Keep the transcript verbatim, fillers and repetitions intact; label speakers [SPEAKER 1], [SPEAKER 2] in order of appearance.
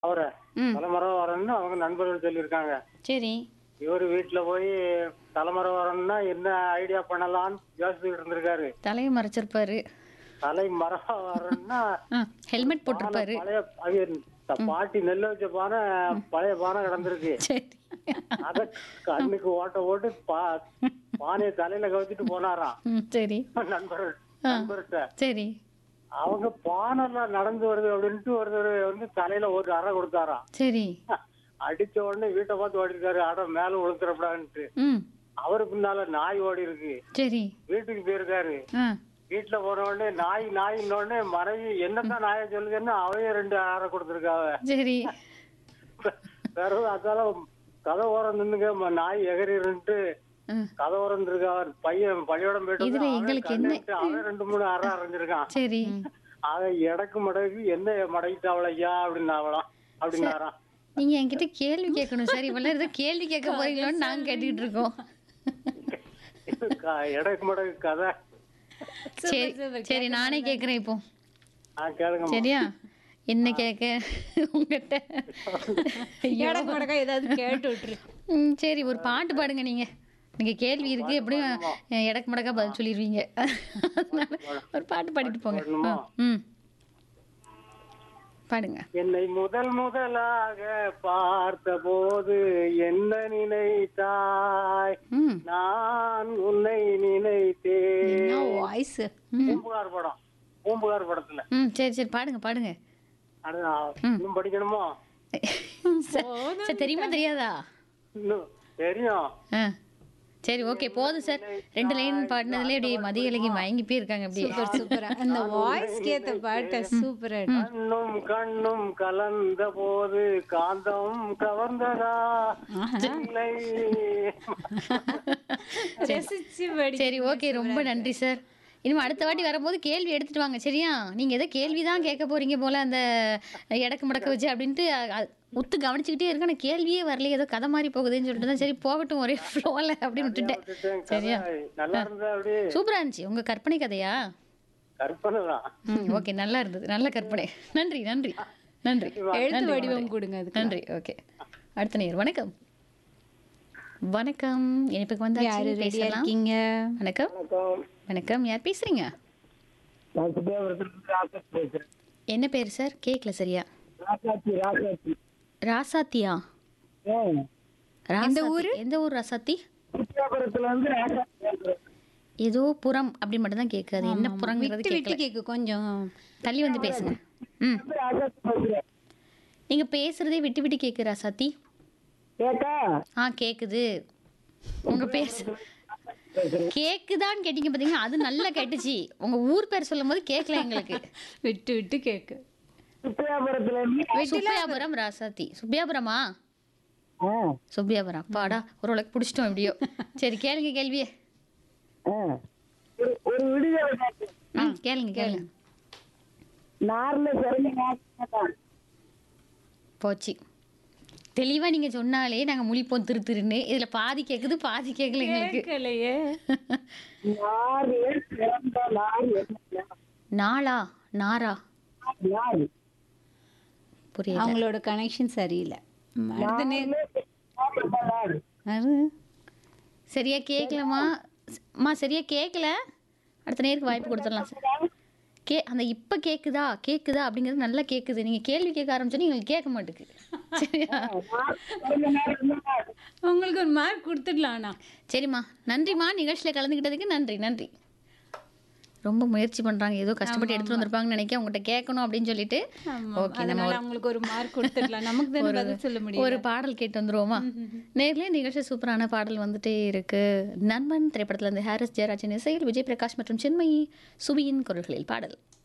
[SPEAKER 1] அவர
[SPEAKER 2] ம்.
[SPEAKER 1] தலைமறைவா வரணும்னு அவங்க நண்பர்கள் சொல்லியிருக்காங்க.
[SPEAKER 2] சரி.
[SPEAKER 1] இவரு வீட்டுல போய் தலைமறைவா வரணும்னா என்ன ஐடியா பண்ணலாம்னு யோசிச்சுட்டு இருந்திருக்காரு.
[SPEAKER 2] தலையை மறைச்சிருப்பாரு.
[SPEAKER 1] தலை மறைவா வரணும்னா
[SPEAKER 2] ஆ, ஹெல்மெட்
[SPEAKER 1] பானை
[SPEAKER 2] போட்டிருப்பாரு.
[SPEAKER 1] பழைய அது த- பாட்டி நெல்ல வச்ச பானை பழைய பானை கிடந்திருக்கு.
[SPEAKER 2] சரி.
[SPEAKER 1] அத கண்ணுக்கு ஓட்ட ஓட்டு பா பானையை தலையில கவிச்சிட்டு போனாராம்
[SPEAKER 2] ம், சரி.
[SPEAKER 1] நண்பர்
[SPEAKER 2] ஆ.
[SPEAKER 1] நண்பர்கிட்ட.
[SPEAKER 2] சரி.
[SPEAKER 1] அவங்க பானைலாம் நடந்து வருது அப்படின்ட்டு ஒருத்தர் வந்து தலையில ஒரு அறை கொடுத்தாராம்.
[SPEAKER 2] சரி.
[SPEAKER 1] அடிச்ச உடனே வீட்டை பார்த்து ஓடி இருக்காரு. அட மேல விழுந்துடப்படான்ட்டு.
[SPEAKER 2] ம்.
[SPEAKER 1] அவரு பின்னால நாய் ஓடி இருக்கு.
[SPEAKER 2] சரி.
[SPEAKER 1] வீட்டுக்கு போயிருக்காரு.
[SPEAKER 2] ஆ.
[SPEAKER 1] வீட்டுல போன உடனே நாய் நாயின்ன உடனே மனைவி என்னதான் நாய சொல்லுதுன்னு அவைய ரெண்டு அறை கொடுத்துருக்காவ.
[SPEAKER 2] சரி.
[SPEAKER 1] வேற அதால கதை ஓரம் நின்னுங்க ம- நாய் எகறிட்டு
[SPEAKER 2] ஆ.
[SPEAKER 1] கதை ஓரம் இருக்காவர். பையன் பள்ளியோடம் போயிட்டு
[SPEAKER 2] இதுல
[SPEAKER 1] வந்து அவன்
[SPEAKER 2] எங்களுக்கு என்ன-
[SPEAKER 1] கண்ணுட்டு அவன் ரெண்டு மூணு அறை அரைஞ்சிருக்கான்.
[SPEAKER 2] சரி.
[SPEAKER 1] அதை எடக்கு மடக்கு என்ன மடக்கிட்டாவளையா அப்படின்னு அவளாம் அப்படின்னாராம்.
[SPEAKER 2] நீங்க என்கிட்ட கேள்வி கேட்கணும் சார். இவ்வளவு ஏதோ கேள்வி கேட்க போறீங்களோன்னு நாங்க கேட்டுக்கிட்டு இருக்கோம்.
[SPEAKER 1] இது க- எடக்கு மடக்கு கதை.
[SPEAKER 2] சரி சரி, நானே கேக்குறேன் இப்போ.
[SPEAKER 1] ஆ கேளுங்க.
[SPEAKER 2] சரியா? என்ன கேட்க உங்ககிட்ட?
[SPEAKER 3] எடக்கு மடக்கா ஏதாவது கேட்டு விட்டுரு.
[SPEAKER 2] ம், சரி, ஒரு பாட்டு பாடுங்க நீங்க. நீங்க கேள்வி இருக்கு எப்படியும் அஹ், எடக்கு மடக்கா பதில் சொல்லிடுவீங்க. அதனால ஒரு பாட்டு பாடிட்டு போங்க.
[SPEAKER 1] பாடணுமா?
[SPEAKER 2] ஆ, ம், பாடுங்க.
[SPEAKER 1] என்னை முதல் முதலாக பார்த்த போது என்ன நினைத்தாய்?
[SPEAKER 2] ம்.
[SPEAKER 1] நான் உன்னை நினைத்தேன்.
[SPEAKER 3] என்ன வாய்ஸ்.
[SPEAKER 1] பூம்புகார் படம். பூம்புகார் படத்துல
[SPEAKER 2] ம், சரி சரி, பாடுங்க பாடுங்க.
[SPEAKER 1] அது நான் இன்னும் படிக்கணுமோ?
[SPEAKER 2] சார், சார், தெரியுமா தெரியாதா?
[SPEAKER 1] இன்னும் தெரியும்.
[SPEAKER 2] ஆ, சரி, ஓகே, போதும் சார். ரெண்டு லைன் பாடினதுலேயே அப்படியே மதியலைக்கு மயங்கி போயிருக்காங்க அப்படியே.
[SPEAKER 3] சூப்பர் சூப்பரா. அந்த வாய்ஸ்க்கு ஏத்த பாட்டு சூப்பரா.
[SPEAKER 1] கண்ணும் கண்ணும் கலந்த போது காந்தம் கவர்ந்ததா இல்லை?
[SPEAKER 3] ரசிச்சு படி.
[SPEAKER 2] சரி, ஓகே, ரொம்ப நன்றி சார். இனிமே அடுத்த வாட்டி வரும்போது கேள்வி எடுத்துட்டு வாங்க, சரியா? நீங்க ஏதோ கேள்வி தான் கேட்க போறீங்க போல அந்த எடக்கு மடக்க வச்சு அப்படின்ட்டு அ- அ- உத்து கவனிச்சுக்கிட்டே இருக்க. நான் கேள்வியே வரலையே, ஏதோ கதை மாதிரி போகுதுன்னு சொல்லிட்டு தான் சரி போகட்டும் ஒரே ஃப்ளோல அப்படின்னு விட்டுட்டேன்.
[SPEAKER 1] விட்டுட்டேன்.
[SPEAKER 2] சரியா?
[SPEAKER 1] கதை நல்லா இருந்தா அப்படியே
[SPEAKER 2] சூப்பரா இருந்துச்சு. உங்க கற்பனை கதையா?
[SPEAKER 1] கற்பனை தான்.
[SPEAKER 2] ம், ஓகே, நல்லா இருந்தது. நல்ல கற்பனை. நன்றி நன்றி நன்றி
[SPEAKER 3] எழுத்து
[SPEAKER 2] நன்றி,
[SPEAKER 3] வடிவம்
[SPEAKER 2] நன்றி.
[SPEAKER 3] கொடுங்க அதுக்கு.
[SPEAKER 2] நன்றி. ஓகே, அடுத்த நேர். வணக்கம். வணக்கம், இனிப்புக்கு வந்து
[SPEAKER 3] யாரு ரெடியா இருக்கீங்க?
[SPEAKER 2] வணக்கம்.
[SPEAKER 1] வணக்கம்.
[SPEAKER 2] வணக்கம், யார் பேசுறீங்க?
[SPEAKER 1] நான் சுப்பிரமணியத்துல ராசாத்தி பேசுறேன்.
[SPEAKER 2] என்ன பேர் சார்? கேட்கல சரியா.
[SPEAKER 1] ராசாத்தி ராசாத்தி.
[SPEAKER 2] ராசாத்தியா?
[SPEAKER 1] ஏன்
[SPEAKER 2] ராசாத்தி. ஊரு? எந்த ஊர் ராசாத்தி?
[SPEAKER 1] சுப்பிரமணியத்துல இருந்து ராசாத்தி பேசுறேன்.
[SPEAKER 2] ஏதோ புறம் அப்படி மட்டும் தான் கேட்குது. என்ன புறங்கிறது
[SPEAKER 3] விட்டு விட்டு
[SPEAKER 2] கேட்கல.
[SPEAKER 3] கேக்கு கொஞ்சம்.
[SPEAKER 2] தள்ளி வந்து பேசுங்க. ம்,
[SPEAKER 1] ராசாத்தி பேசுறேன்.
[SPEAKER 2] நீங்க பேசுறதே விட்டு விட்டு கேட்கு ராசாத்தி.
[SPEAKER 1] கேக்கா?
[SPEAKER 2] ஆ, கேக்குது. உங்க பேச கேக்குதான்னு கேட்டீங்க பாத்தீங்கன்னா அது நல்லா கேட்டுச்சு. உங்க ஊர் பேர் சொல்லும் போது கேட்கல எங்களுக்கு.
[SPEAKER 3] விட்டு விட்டு கேக்கு.
[SPEAKER 1] சுப்பிரமணியத்துல இருந்து
[SPEAKER 2] சுப்பியாபுரம் ராசாத்தி. சுப்பியாபுரமா?
[SPEAKER 1] ஆ,
[SPEAKER 2] சுப்பியாபுரம். பாடா, ஒரு உலக பிடிச்சிட்டோம் எப்படியோ. சரி, கேளுங்க கேள்வியே.
[SPEAKER 1] ஆ. ஒரு- ஒரு விடுதலை காட்டு.
[SPEAKER 2] ம், கேளுங்க கேளுங்க.
[SPEAKER 1] நார்ல சிறந்த நாட்டு
[SPEAKER 2] போச்சு. தெளிவா நீங்க சொன்னாலே நாங்க முழிப்போம் திரு திருன்னு. இதுல பாதி கேக்குது பாதி கேட்கல எங்களுக்கு.
[SPEAKER 3] கேட்கலையே.
[SPEAKER 1] நார் சிறந்த நார் என்ன?
[SPEAKER 2] நாளா நாரா?
[SPEAKER 1] நார்
[SPEAKER 2] புரியல.
[SPEAKER 3] அவங்களோட கனெக்ஷன் சரியில்லை. ம், அடுத்த நே-
[SPEAKER 1] நார்.
[SPEAKER 3] அது
[SPEAKER 2] சரியா கேட்கலமா? அம்மா சரியா கேட்கல. அடுத்த நேருக்கு வாய்ப்பு கொடுத்துடலாம் சார். கே அந்த இப்போ கேட்குதா கேட்குதா அப்படிங்கிறது நல்லா கேட்குது. நீங்கள் கேள்வி கேட்க ஆரம்பிச்சோன்னே எங்களுக்கு கேட்க மாட்டேங்குது. சரியா?
[SPEAKER 3] உங்களுக்கு ஒரு மார்க் கொடுத்துடலாம்ண்ணா.
[SPEAKER 2] சரிம்மா, நன்றிம்மா. நிகழ்ச்சியில் கலந்துக்கிட்டதுக்கு நன்றி நன்றி. ரொம்ப முயற்சி பண்ணுறாங்க, ஏதோ கஷ்டப்பட்டு எடுத்துகிட்டு வந்திருப்பாங்கன்னு நினைக்க உங்கள்கிட்ட கேட்கணும் அப்படின்னு சொல்லிட்டு. ஓகே, நம்ம
[SPEAKER 3] அதனால
[SPEAKER 2] ஒரு-
[SPEAKER 3] அவங்களுக்கு ஒரு மார்க் கொடுத்துடலாம். நமக்கு தானே பதில் சொல்ல முடியும்.
[SPEAKER 2] ஒரு பாடல் கேட்டு வந்துருவோமா? நேர்லயே நிகழ்ச்சி சூப்பரான பாடல் வந்துட்டே இருக்கு. நண்பன் திரைப்படத்துல இருந்து ஹாரிஸ் ஜெயராஜின் இசையில் விஜய் பிரகாஷ் மற்றும் சின்மயி சுபியின் குரல்களில் பாடல்.